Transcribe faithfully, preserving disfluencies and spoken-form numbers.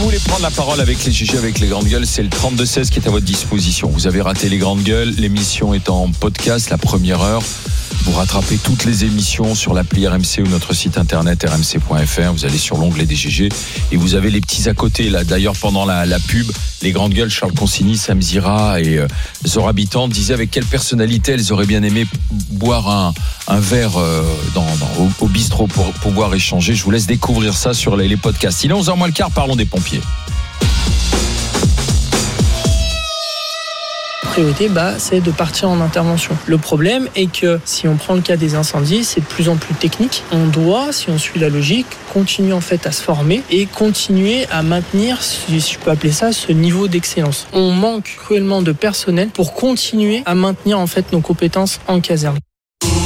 voulez prendre la parole avec les G G, avec les grandes gueules, c'est le trente-deux seize qui est à votre disposition. Vous avez raté les grandes gueules, l'émission est en podcast, la première heure. Vous rattrapez toutes les émissions sur l'appli R M C ou notre site internet r m c point f r. Vous allez sur l'onglet des G G et vous avez les petits à côté. Là, d'ailleurs, pendant la, la pub, les grandes gueules, Charles Consigny, Sam Zira et euh, Zora Habitant disaient avec quelle personnalité elles auraient bien aimé boire un, un verre euh, dans, dans, au, au bistrot pour pouvoir échanger. Je vous laisse découvrir ça sur les, les podcasts. Il est onze heures moins le quart, parlons des pompiers. Priorité, bah, c'est de partir en intervention. Le problème est que si on prend le cas des incendies, c'est de plus en plus technique. On doit, si on suit la logique, continuer en fait à se former et continuer à maintenir, si je peux appeler ça, ce niveau d'excellence. On manque cruellement de personnel pour continuer à maintenir en fait nos compétences en caserne.